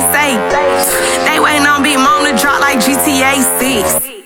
say. They waiting on Big Mom to drop like GTA 6.